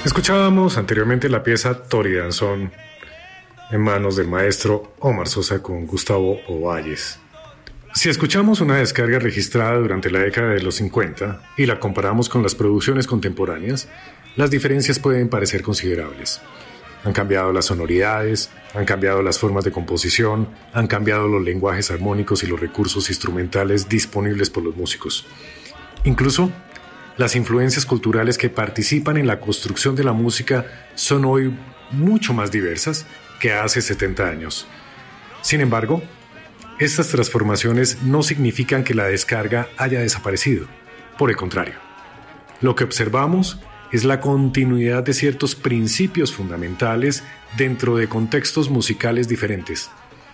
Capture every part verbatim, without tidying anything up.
Escuchábamos anteriormente la pieza Toridanzón en manos del maestro Omar Sosa con Gustavo Ovalles. Si escuchamos una descarga registrada durante la década de los cincuenta y la comparamos con las producciones contemporáneas, las diferencias pueden parecer considerables. Han cambiado las sonoridades, han cambiado las formas de composición, han cambiado los lenguajes armónicos y los recursos instrumentales disponibles por los músicos. Incluso, las influencias culturales que participan en la construcción de la música son hoy mucho más diversas que hace setenta años. Sin embargo, estas transformaciones no significan que la descarga haya desaparecido. Por el contrario, lo que observamos es la continuidad de ciertos principios fundamentales dentro de contextos musicales diferentes.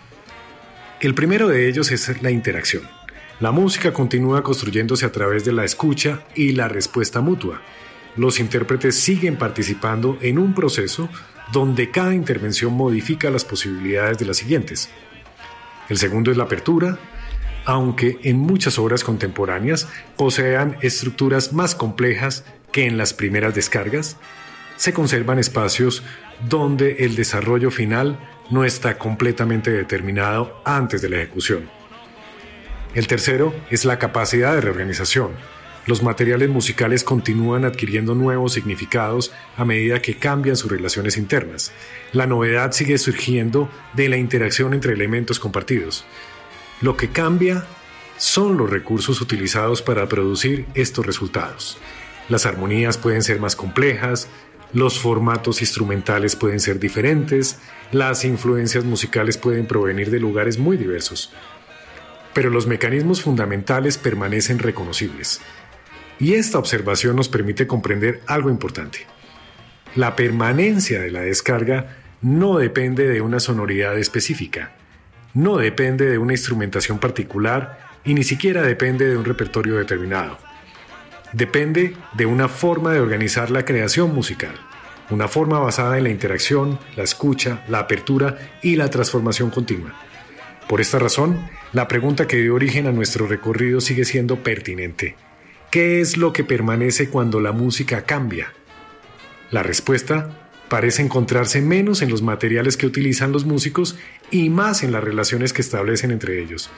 El primero de ellos es la interacción. La música continúa construyéndose a través de la escucha y la respuesta mutua. Los intérpretes siguen participando en un proceso donde cada intervención modifica las posibilidades de las siguientes. El segundo es la apertura, aunque en muchas obras contemporáneas posean estructuras más complejas que en las primeras descargas, se conservan espacios donde el desarrollo final no está completamente determinado antes de la ejecución. El tercero es la capacidad de reorganización. Los materiales musicales continúan adquiriendo nuevos significados a medida que cambian sus relaciones internas. La novedad sigue surgiendo de la interacción entre elementos compartidos. Lo que cambia son los recursos utilizados para producir estos resultados. Las armonías pueden ser más complejas, los formatos instrumentales pueden ser diferentes, las influencias musicales pueden provenir de lugares muy diversos. Pero los mecanismos fundamentales permanecen reconocibles. Y esta observación nos permite comprender algo importante. La permanencia de la descarga no depende de una sonoridad específica, no depende de una instrumentación particular y ni siquiera depende de un repertorio determinado. Depende de una forma de organizar la creación musical, una forma basada en la interacción, la escucha, la apertura y la transformación continua. Por esta razón, la pregunta que dio origen a nuestro recorrido sigue siendo pertinente. ¿Qué es lo que permanece cuando la música cambia? La respuesta parece encontrarse menos en los materiales que utilizan los músicos y más en las relaciones que establecen entre ellos.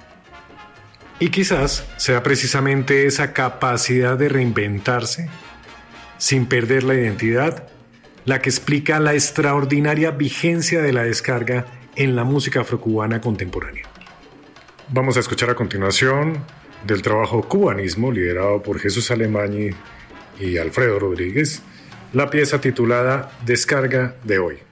Y quizás sea precisamente esa capacidad de reinventarse, sin perder la identidad, la que explica la extraordinaria vigencia de la descarga en la música afrocubana contemporánea. Vamos a escuchar a continuación del trabajo Cubanismo, liderado por Jesús Alemañi y Alfredo Rodríguez, la pieza titulada Descarga de hoy.